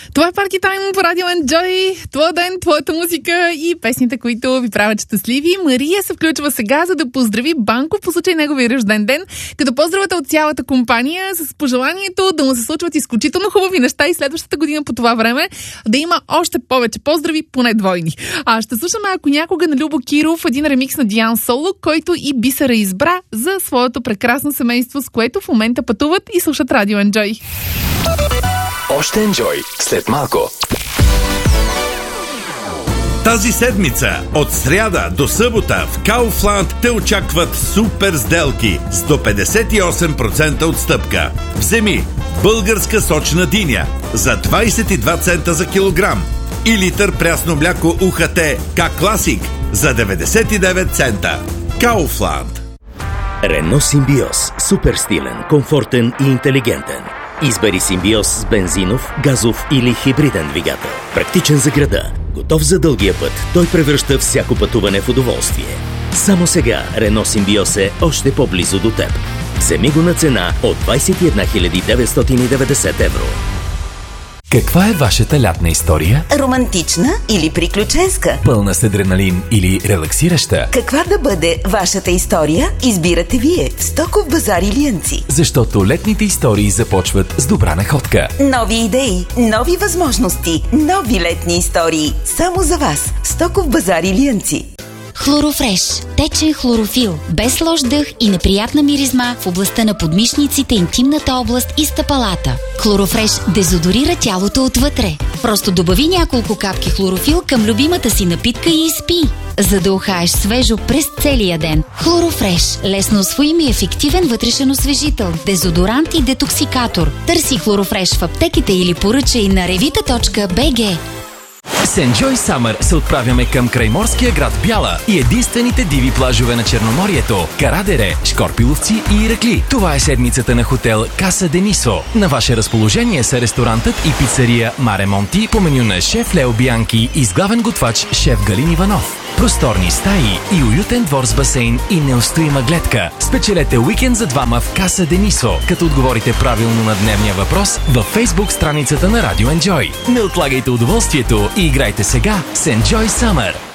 Това е Парти Тайм по Радио Enjoy. Твоя ден, твоята музика и песните, които ви правят щастливи. Мария се включва сега, за да поздрави Банко по случай неговия рожден ден, като поздравата от цялата компания с пожеланието да му се случват изключително хубави неща и следващата година по това време да има още повече поздрави, поне двойни. Ще слушаме Ако някога на Любо Киров, един ремикс на Диан Соло, който и Бисера избра за своето прекрасно семейство, с което в момента пътуват и слушат Радио Enjoy. Още Enjoy след малко. Тази седмица, от сряда до събота в Kaufland те очакват супер сделки с до 58% отстъпка. Вземи българска сочна диня за 22 цента за килограм и литър прясно мляко УХТ К-Класик за 99 цента. Kaufland. Рено Симбиоз. Супер стилен, комфортен и интелигентен. Избери Симбиоз с бензинов, газов или хибриден двигател. Практичен за града, готов за дългия път. Той превръща всяко пътуване в удоволствие. Само сега Рено Симбиоз е още по-близо до теб. Вземи го на цена от 21 990 евро. Каква е вашата лятна история? Романтична или приключенска? Пълна с адреналин или релаксираща? Каква да бъде вашата история, избирате вие в Стоков базар Илиянци. Защото летните истории започват с добра находка. Нови идеи, нови възможности, нови летни истории. Само за вас. Стоков базар Илиянци. Хлорофреш. Течен хлорофил. Без лош дъх и неприятна миризма в областта на подмишниците, интимната област и стъпалата. Хлорофреш дезодорира тялото отвътре. Просто добави няколко капки хлорофил към любимата си напитка и изпи, за да ухаеш свежо през целия ден. Хлорофреш. Лесно усвоим и ефективен вътрешен освежител, дезодорант и детоксикатор. Търси Хлорофреш в аптеките или поръчай на revita.bg. С Enjoy Summer се отправяме към крайморския град Бяла и единствените диви плажове на Черноморието – Карадере, Шкорпиловци и Иракли. Това е седмицата на хотел Каса Денисо. На ваше разположение са ресторантът и пицария Маре Монти по меню на шеф Лео Бианки и с главен готвач шеф Галин Иванов. Просторни стаи и уютен двор с басейн и неустоима гледка. Спечелете уикенд за двама в Каса Денисо, като отговорите правилно на дневния въпрос във Facebook страницата на Радио Enjoy. Не отлагайте удоволствието и играйте сега с Enjoy Summer.